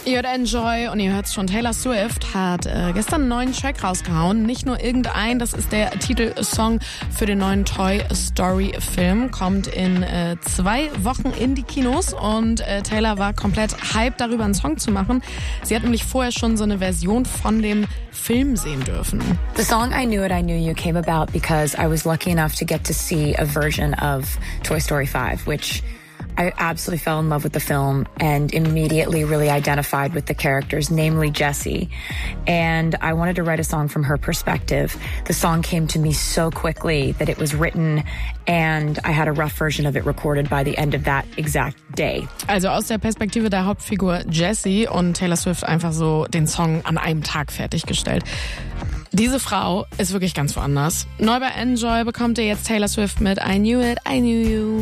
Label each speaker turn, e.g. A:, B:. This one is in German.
A: Ihr hört Enjoy und ihr hört schon, Taylor Swift hat gestern einen neuen Track rausgehauen. Nicht nur irgendein, das ist der Titelsong für den neuen Toy Story Film. Kommt in 2 Wochen in die Kinos und Taylor war komplett hyped darüber, einen Song zu machen. Sie hat nämlich vorher schon so eine Version von dem Film sehen dürfen.
B: The song I Knew It, I Knew You came about because I was lucky enough to get to see a version of Toy Story 5, which I absolutely fell in love with the film and immediately really identified with the characters, namely Jessie. And I wanted to write a song from her perspective. The song came to me so quickly that it was written and I had a rough version of it recorded by the end of that exact day.
A: Also aus der Perspektive der Hauptfigur Jessie und Taylor Swift einfach so den Song an einem Tag fertiggestellt. Diese Frau ist wirklich ganz woanders. Neu bei Enjoy bekommt ihr jetzt Taylor Swift mit I Knew It, I Knew You.